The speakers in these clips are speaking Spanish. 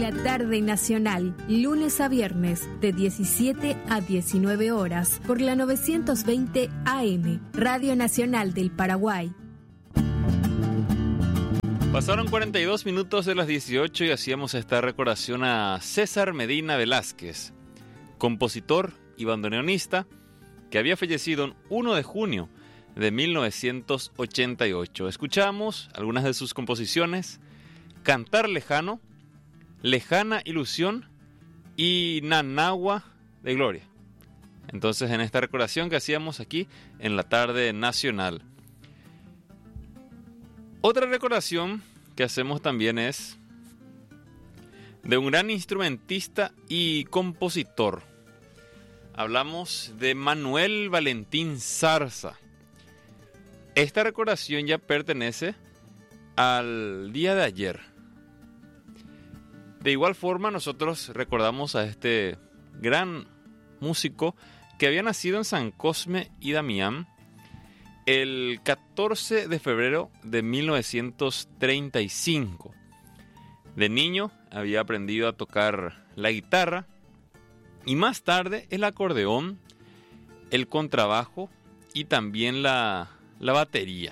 La tarde nacional, lunes a viernes, de 17 a 19 horas, por la 920 AM, Radio Nacional del Paraguay. Pasaron 42 minutos de las 18 y hacíamos esta recordación a César Medina Velázquez, compositor y bandoneonista que había fallecido el 1 de junio de 1988. Escuchamos algunas de sus composiciones: Cantar Lejano, Lejana Ilusión y Nanagua de Gloria. Entonces, en esta recordación que hacíamos aquí en la tarde nacional. Otra recordación que hacemos también es de un gran instrumentista y compositor. Hablamos de Manuel Valentín Zarza. Esta recordación ya pertenece al día de ayer. De igual forma, nosotros recordamos a este gran músico que había nacido en San Cosme y Damián el 14 de febrero de 1935. De niño había aprendido a tocar la guitarra y más tarde el acordeón, el contrabajo y también la batería.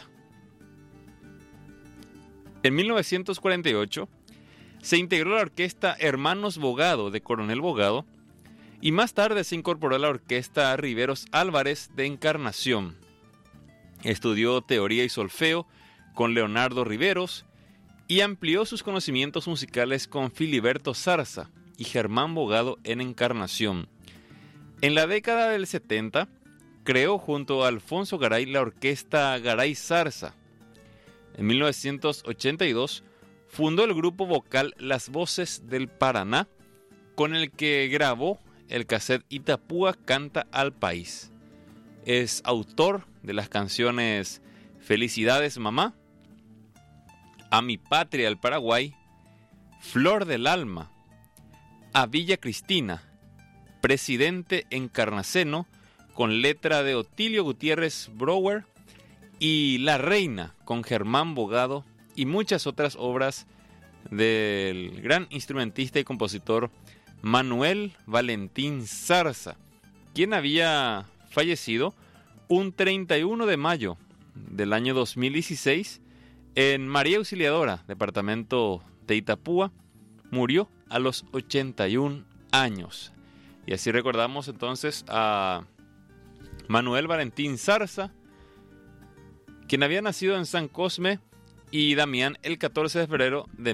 En 1948 se integró a la orquesta Hermanos Bogado de Coronel Bogado y más tarde se incorporó a la orquesta Riveros Álvarez de Encarnación. Estudió teoría y solfeo con Leonardo Riveros y amplió sus conocimientos musicales con Filiberto Zarza y Germán Bogado en Encarnación. En la década del 70 creó junto a Alfonso Garay la orquesta Garay Zarza. En 1982 fundó el grupo vocal Las Voces del Paraná, con el que grabó el cassette Itapúa Canta al País. Es autor de las canciones Felicidades Mamá, A mi Patria el Paraguay, Flor del Alma, A Villa Cristina, Presidente Encarnaceno, con letra de Otilio Gutiérrez Brouwer, y La Reina, con Germán Bogado, y muchas otras obras del gran instrumentista y compositor Manuel Valentín Zarza, quien había fallecido un 31 de mayo del año 2016 en María Auxiliadora, departamento de Itapúa. Murió a los 81 años. Y así recordamos entonces a Manuel Valentín Zarza, quien había nacido en San Cosme y Damián el 14 de febrero de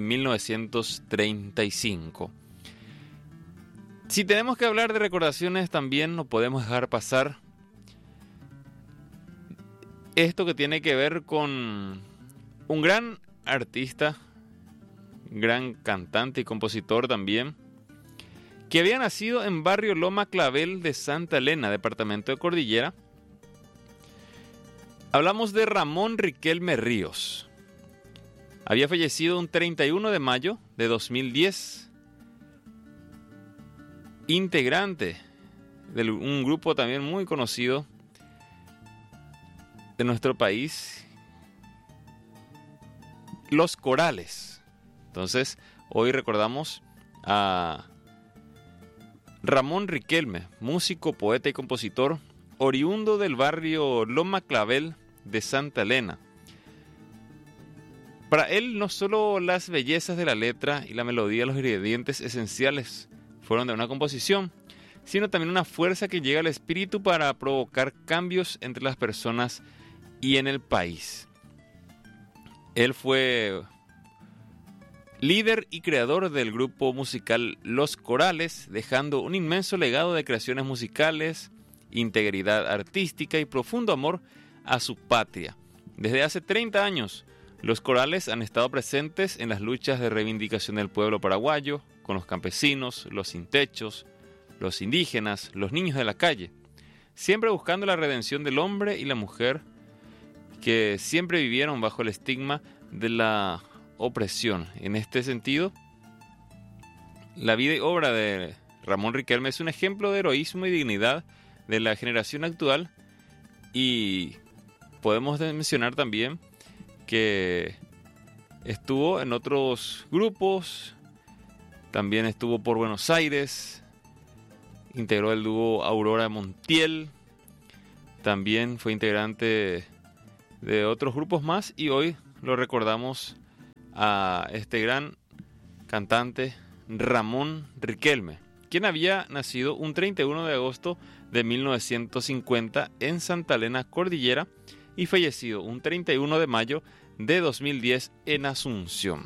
1935. Si tenemos que hablar de recordaciones, también no podemos dejar pasar esto que tiene que ver con un gran artista, gran cantante y compositor también, que había nacido en barrio Loma Clavel de Santa Elena, departamento de Cordillera. Hablamos de Ramón Riquelme Ríos. Había fallecido un 31 de mayo de 2010, integrante de un grupo también muy conocido de nuestro país, Los Corales. Entonces, hoy recordamos a Ramón Riquelme, músico, poeta y compositor, oriundo del barrio Loma Clavel de Santa Elena. Para él, no solo las bellezas de la letra y la melodía, los ingredientes esenciales fueron de una composición, sino también una fuerza que llega al espíritu para provocar cambios entre las personas y en el país. Él fue líder y creador del grupo musical Los Corales, dejando un inmenso legado de creaciones musicales, integridad artística y profundo amor a su patria. Desde hace 30 años, los corales han estado presentes en las luchas de reivindicación del pueblo paraguayo, con los campesinos, los sin techos, los indígenas, los niños de la calle, siempre buscando la redención del hombre y la mujer que siempre vivieron bajo el estigma de la opresión. En este sentido, la vida y obra de Ramón Riquelme es un ejemplo de heroísmo y dignidad de la generación actual, y podemos mencionar también que estuvo en otros grupos También estuvo por Buenos Aires, integró el dúo Aurora Montiel, también fue integrante de otros grupos más y hoy lo recordamos a este gran cantante Ramón Riquelme, quien había nacido un 31 de agosto de 1950 en Santa Elena Cordillera y fallecido un 31 de mayo de 2010 en Asunción.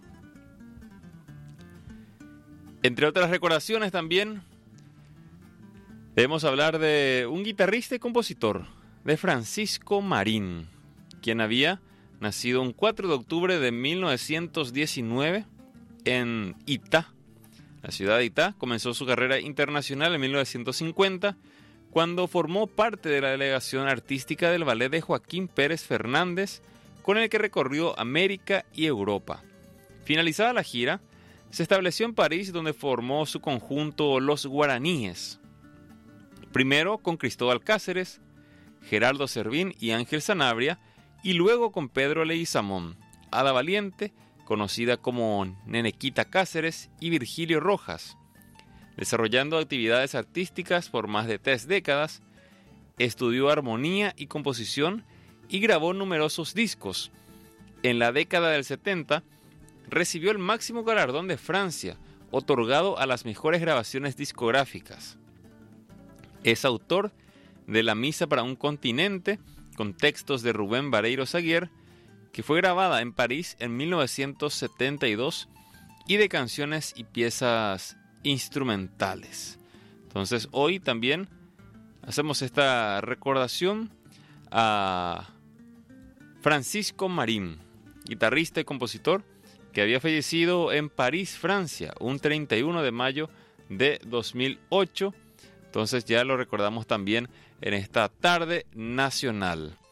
Entre otras recordaciones también debemos hablar de un guitarrista y compositor, de Francisco Marín, quien había nacido un 4 de octubre de 1919 en Itá, la ciudad de Itá. Comenzó su carrera internacional en 1950, cuando formó parte de la delegación artística del ballet de Joaquín Pérez Fernández, con el que recorrió América y Europa. Finalizada la gira, se estableció en París, donde formó su conjunto Los Guaraníes. Primero con Cristóbal Cáceres, Gerardo Servín y Ángel Sanabria, y luego con Pedro Leguizamón, Ada Valiente, conocida como Nenequita Cáceres, y Virgilio Rojas. Desarrollando actividades artísticas por más de 3 décadas, estudió armonía y composición y grabó numerosos discos. En la década del 70, recibió el máximo galardón de Francia, otorgado a las mejores grabaciones discográficas. Es autor de La Misa para un Continente, con textos de Rubén Vareiro Saguier, que fue grabada en París en 1972, y de canciones y piezas instrumentales. Entonces hoy también hacemos esta recordación a Francisco Marín, guitarrista y compositor, que había fallecido en París, Francia, un 31 de mayo de 2008. Entonces ya lo recordamos también en esta tarde nacional.